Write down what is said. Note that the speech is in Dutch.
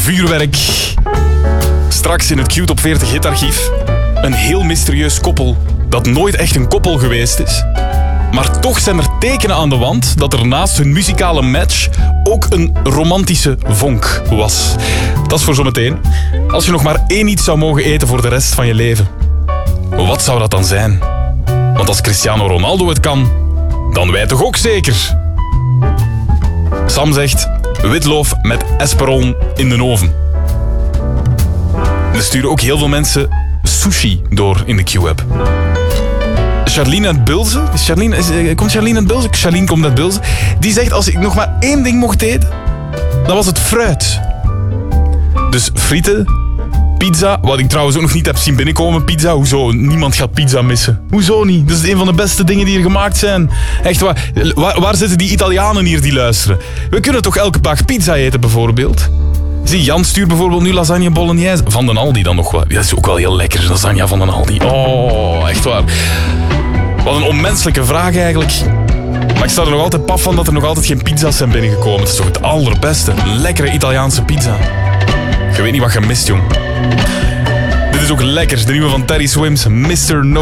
vuurwerk. Straks in het Q-top 40 hitarchief. Een heel mysterieus koppel dat nooit echt een koppel geweest is. Maar toch zijn er tekenen aan de wand dat er naast hun muzikale match ook een romantische vonk was. Dat is voor zometeen. Als je nog maar één iets zou mogen eten voor de rest van je leven. Wat zou dat dan zijn? Want als Cristiano Ronaldo het kan, dan wij toch ook zeker? Sam zegt witloof met esperon in de oven. Er sturen ook heel veel mensen sushi door in de Q-app. Charlene uit Bilze. Komt Charlene uit Bilze? Charlene komt uit Bilze. Die zegt, als ik nog maar één ding mocht eten, dan was het fruit. Dus frieten, pizza, wat ik trouwens ook nog niet heb zien binnenkomen. Pizza, hoezo? Niemand gaat pizza missen. Hoezo niet? Dat is een van de beste dingen die er gemaakt zijn. Echt, waar zitten die Italianen hier die luisteren? We kunnen toch elke dag pizza eten, bijvoorbeeld? Zie, Jan stuurt bijvoorbeeld nu lasagne bolognese. Van den Aldi dan nog wat. Dat is ook wel heel lekker, lasagne van den Aldi. Oh, echt waar. Wat een onmenselijke vraag eigenlijk. Maar ik sta er nog altijd paf van dat er nog altijd geen pizza's zijn binnengekomen. Dat is toch het allerbeste. Lekkere Italiaanse pizza. Je weet niet wat je mist, jong. Dit is ook lekker. De nieuwe van Teddy Swims, Mr. No.